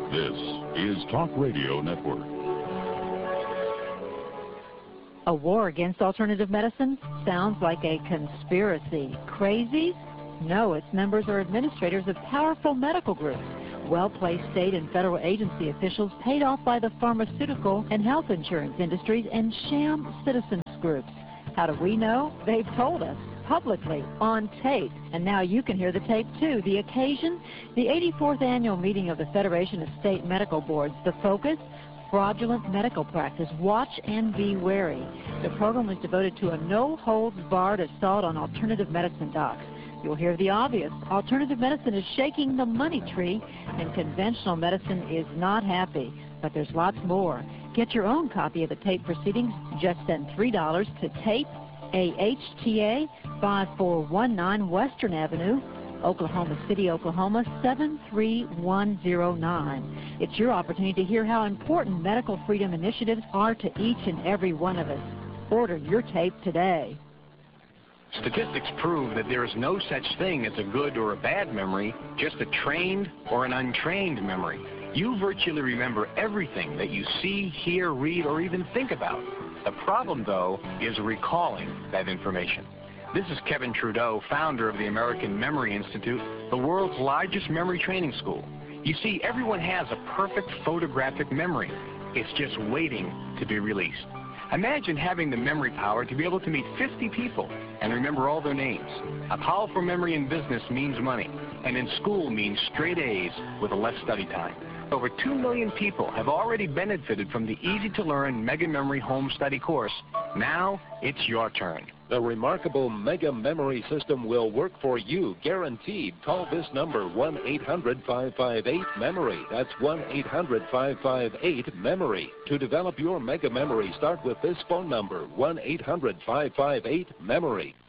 This is Talk Radio Network. A war against alternative medicine sounds like a conspiracy. Crazies? No, its members are administrators of powerful medical groups, well-placed state and federal agency officials paid off by the pharmaceutical and health insurance industries, and sham citizens groups. How do we know? They've told us publicly on tape, and now you can hear the tape too. The occasion? The 84th annual meeting of the Federation of State Medical Boards. The focus? Fraudulent medical practice. Watch and be wary. The program is devoted to a no-holds-barred assault on alternative medicine docs. You'll hear the obvious. Alternative medicine is shaking the money tree, and conventional medicine is not happy. But there's lots more. Get your own copy of the tape proceedings. Just send $3 to tape, AHTA, 5419 Western Avenue, Oklahoma City, Oklahoma, 73109. It's your opportunity to hear how important medical freedom initiatives are to each and every one of us. Order your tape today. Statistics prove that there is no such thing as a good or a bad memory, just a trained or an untrained memory. You virtually remember everything that you see, hear, read, or even think about. The problem, though, is recalling that information. This is Kevin Trudeau, founder of the American Memory Institute, the world's largest memory training school. You see, everyone has a perfect photographic memory. It's just waiting to be released. Imagine having the memory power to be able to meet 50 people and remember all their names. A powerful memory in business means money, and in school means straight A's with less study time. Over 2 million people have already benefited from the easy-to-learn Mega Memory Home Study course. Now, it's your turn. The remarkable Mega Memory System will work for you, guaranteed. Call this number, 1-800-558-MEMORY. That's 1-800-558-MEMORY. To develop your Mega Memory, start with this phone number, 1-800-558-MEMORY.